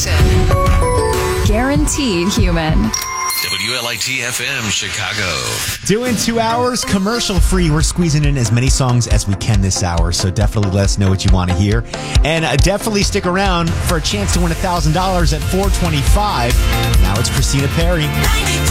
station. Guaranteed human. WLIT-FM Chicago. Doing 2 hours commercial free. We're squeezing in as many songs as we can this hour, so definitely let us know what you want to hear. And definitely stick around for a chance to win $1,000 at 425. Now it's Christina Perri. 93.